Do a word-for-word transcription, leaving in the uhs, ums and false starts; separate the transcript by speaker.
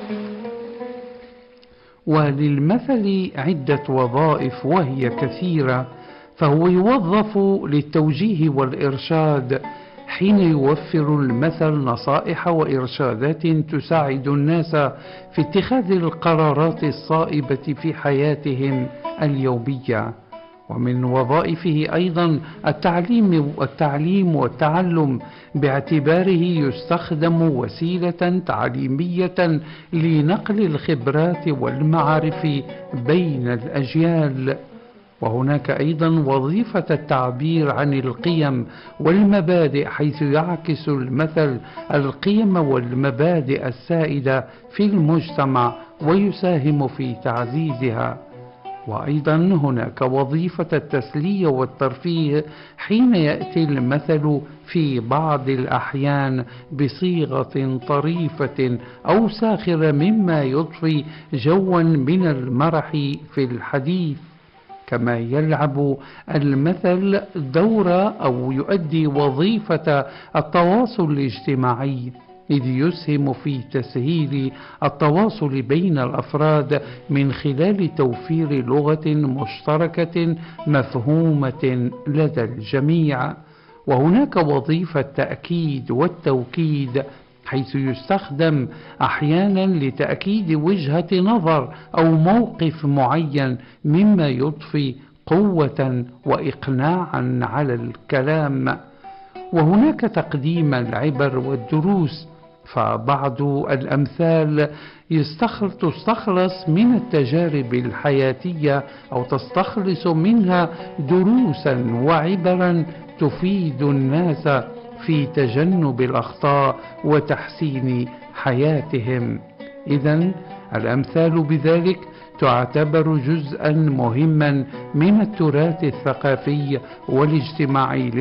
Speaker 1: وللمثل عدة وظائف وهي كثيرة، فهو يوظف للتوجيه والإرشاد حين يوفر المثل نصائح وإرشادات تساعد الناس في اتخاذ القرارات الصائبة في حياتهم اليومية. ومن وظائفه أيضا التعليم والتعليم والتعلم، باعتباره يستخدم وسيلة تعليمية لنقل الخبرات والمعارف بين الأجيال. وهناك أيضا وظيفة التعبير عن القيم والمبادئ، حيث يعكس المثل القيم والمبادئ السائدة في المجتمع ويساهم في تعزيزها. وأيضا هناك وظيفة التسلية والترفيه، حين يأتي المثل في بعض الأحيان بصيغة طريفة أو ساخرة مما يضفي جوا من المرح في الحديث. كما يلعب المثل دور أو يؤدي وظيفة التواصل الاجتماعي، إذ يسهم في تسهيل التواصل بين الأفراد من خلال توفير لغة مشتركة مفهومة لدى الجميع. وهناك وظيفة التأكيد والتوكيد، حيث يستخدم أحيانا لتأكيد وجهة نظر أو موقف معين، مما يضفي قوة وإقناعا على الكلام. وهناك تقديم العبر والدروس، فبعض الأمثال تستخلص من التجارب الحياتية أو تستخلص منها دروسا وعبرا تفيد الناس في تجنب الأخطاء وتحسين حياتهم. إذن الأمثال بذلك تعتبر جزءا مهما من التراث الثقافي والاجتماعي